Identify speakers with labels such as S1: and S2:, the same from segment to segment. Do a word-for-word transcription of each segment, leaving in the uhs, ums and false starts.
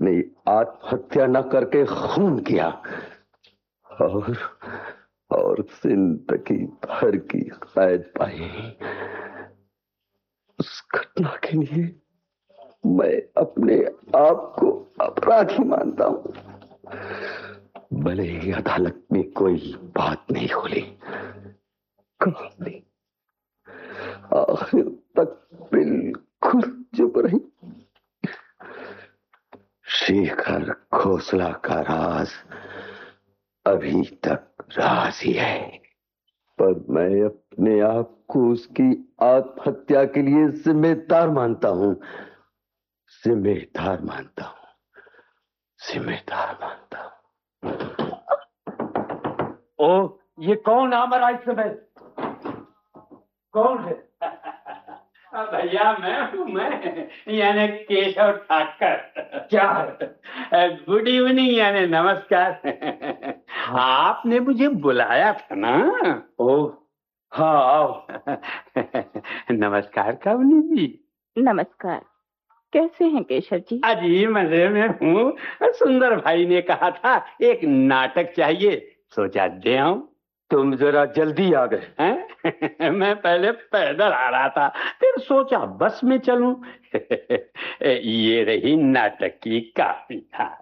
S1: अपनी आत्महत्या न करके खून किया और और जिंदगी भर की कैद पाई। उस घटना के लिए मैं अपने आप को अपराधी मानता हूं। भले ही अदालत में कोई बात नहीं खुली, कहानी आखिर तक बिल्कुल चुप रही। शेखर खोसला का राज अभी तक राज ही है, पर मैं अपने आप को उसकी आत्महत्या के लिए जिम्मेदार मानता हूं। जिम्मेदार मानता हूं जिम्मेदार मानता हूं।
S2: ओ, ये कौन आ रहा इस समय? कौन है?
S3: भैया मैं हूँ, मैं यानी केशव ठाकर।
S2: क्या है?
S3: गुड इवनिंग यानी नमस्कार। आपने मुझे बुलाया था ना?
S2: ओ हाँ आओ।
S3: नमस्कार कवनी जी।
S4: नमस्कार, कैसे हैं केशव जी?
S3: अजी मजे में हूँ। सुंदर भाई ने कहा था एक नाटक चाहिए, सोचा दे आऊं।
S2: तुम जरा जल्दी आ गए।
S3: मैं पहले पैदल आ रहा था, फिर सोचा बस में चलूं। ये रही नाटक की कापी।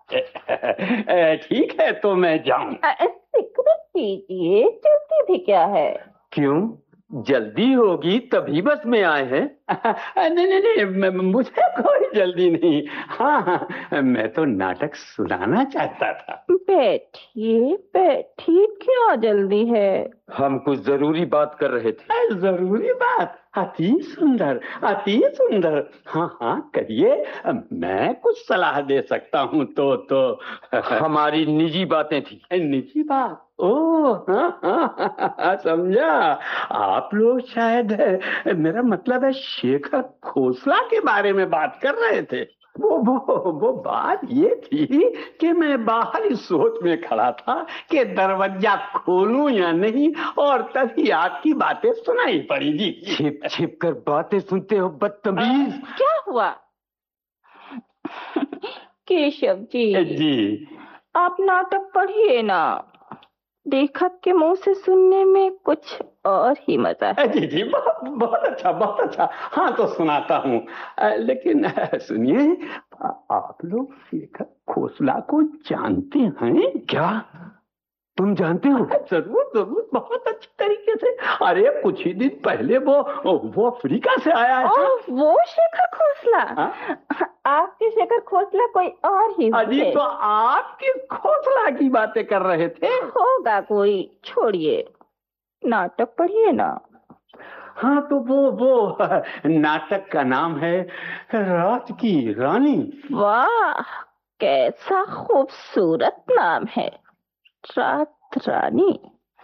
S3: ठीक है तो मैं जाऊं?
S4: सिक्रेट कीजिए, जल्दी भी क्या है?
S2: क्यों जल्दी होगी तभी बस में आए हैं।
S3: नहीं नहीं नहीं, मुझे कोई जल्दी नहीं। हाँ हाँ, मैं तो नाटक सुनाना चाहता था।
S4: बैठिए बैठिए, क्या जल्दी है?
S2: हम कुछ जरूरी बात कर रहे थे।
S3: जरूरी बात? अति सुंदर अति सुंदर। हाँ हाँ कहिए, मैं कुछ सलाह दे सकता हूँ तो तो
S2: हमारी निजी बातें थी।
S3: निजी बात? ओ हाँ हाँ, समझा। आप लोग शायद, मेरा मतलब है शेखर खोसला के बारे में बात कर रहे थे। वो वो वो बात ये थी कि मैं बाहर ही सोच में खड़ा था कि दरवाजा खोलूं या नहीं, और तभी आपकी बातें सुनाई पड़ी जी।
S2: छिप छिप कर बातें सुनते हो बदतमीज।
S4: क्या हुआ? केशव जी
S3: जी
S4: आप नाटक पढ़िए ना, लेखक के मुंह से सुनने में कुछ और ही मजा है।
S3: जी जी बहुत बहुत अच्छा बहुत अच्छा। हाँ तो सुनाता हूँ, लेकिन सुनिए, आप लोग शेखर खोसला को जानते हैं क्या?
S2: तुम जानते हो?
S3: जरूर जरूर, बहुत अच्छी तरीके से। अरे कुछ ही दिन पहले वो वो अफ्रीका से आया है।
S4: ओह, वो शेखर खोसला? आपके शेखर खोसला कोई और ही
S3: अजी तो आप किस खोसला की बातें कर रहे थे?
S4: होगा कोई, छोड़िए, नाटक पढ़िए ना।
S3: हाँ तो वो वो नाटक का नाम है रात की रानी।
S4: वाह, कैसा खूबसूरत नाम है, रात रानी।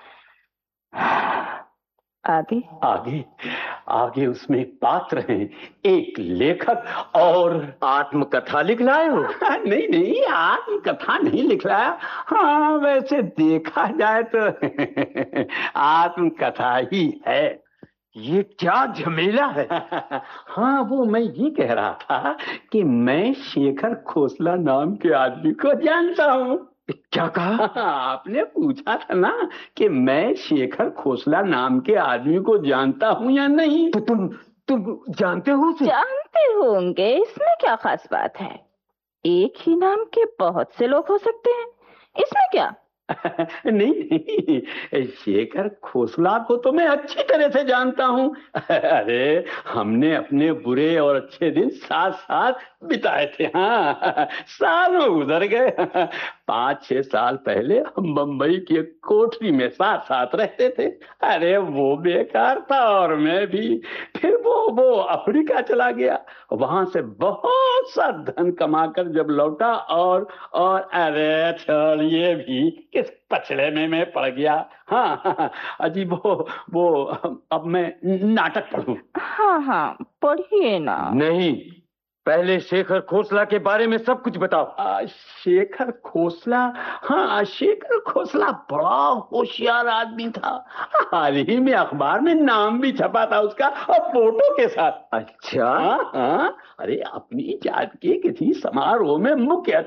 S4: आगे
S3: आगे आगे उसमें पात्र हैं, एक लेखक और
S2: आत्मकथा लिख लाए हो?
S3: नहीं नहीं, आत्मकथा नहीं लिख लाया। हाँ वैसे देखा जाए तो आत्मकथा ही है।
S2: ये क्या झमेला है?
S3: हाँ वो मैं ही कह रहा था कि मैं शेखर खोसला नाम के आदमी को जानता हूँ।
S2: क्या कहा?
S3: आपने पूछा था ना कि मैं शेखर खोसला नाम के आदमी को जानता हूँ या नहीं।
S2: तो तुम तुम जानते हो उसे?
S4: जानते होंगे, इसमें क्या खास बात है? एक ही नाम के बहुत से लोग हो सकते हैं, इसमें क्या?
S3: नहीं नहीं, शेखर खोसला को तो मैं अच्छी तरह से जानता हूँ। अरे हमने अपने बुरे और अच्छे दिन साथ साथ बिताए थे। हाँ सालों गुजर गए। पाँच छह साल पहले हम बम्बई की एक कोठरी में साथ साथ रहते थे। अरे वो बेकार था और मैं भी। फिर वो वो अफ्रीका चला गया, वहां से बहुत सा धन कमाकर जब लौटा और और अरे छोड़िए भी, किस पछड़े में मैं पड़ गया। हाँ अजी वो वो अब मैं नाटक पढ़ूं?
S4: हाँ हाँ पढ़िए ना।
S2: नहीं, पहले शेखर खोसला के बारे में सब कुछ बताओ।
S3: आ, शेखर खोसला? हाँ शेखर खोसला बड़ा होशियार आदमी था। हाल ही में अखबार में नाम भी छपा था उसका और फोटो के साथ।
S2: अच्छा?
S3: हाँ हाँ, अरे अपनी जात के किसी समारोह में मुख्य